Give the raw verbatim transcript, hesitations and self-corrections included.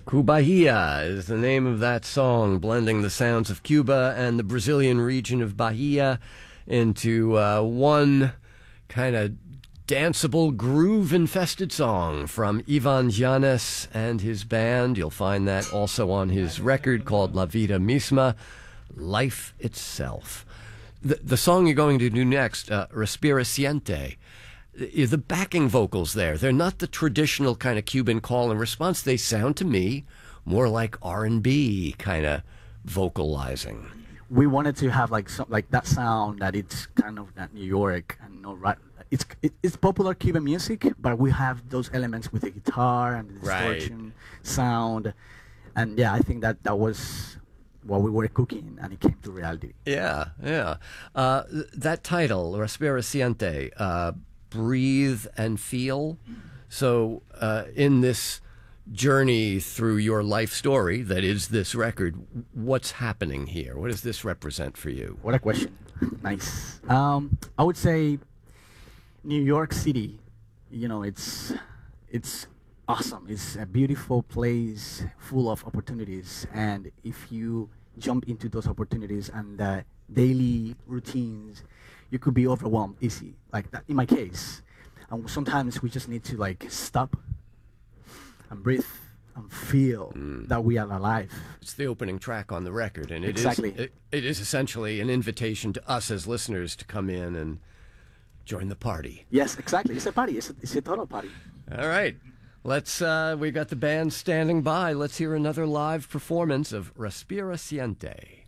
Cubahia is the name of that song, blending the sounds of Cuba and the Brazilian region of Bahia into uh, one kind of danceable, groove-infested song from Ivan Llanes and his band. You'll find that also on his record called La Vida Misma, Life Itself. The, the song you're going to do next, uh, Respira Siente, the backing vocals there, they're not the traditional kind of Cuban call and response. They sound to me more like R and B kind of vocalizing. We wanted to have like some, like that sound that it's kind of that New York and no right. It's it, it's popular Cuban music, but we have those elements with the guitar and the distortion right. sound, and yeah, I think that that was what we were cooking, and it came to reality. Yeah, yeah. Uh, th- that title, Respira Siente. Uh, breathe and feel. So uh, in this journey through your life story that is this record, what's happening here? What does this represent for you? What a question. Nice. Um, I would say New York City, you know, it's it's awesome. It's a beautiful place full of opportunities, and if you jump into those opportunities and the daily routines, you could be overwhelmed easy, like that in my case. And sometimes we just need to like stop and breathe and feel mm. that we are alive. It's the opening track on the record, and it exactly. is it, it is essentially an invitation to us as listeners to come in and join the party. Yes, exactly. It's a party. It's a, it's a total party. All right. Let's, uh, we got the band standing by. Let's hear another live performance of Respira Siente.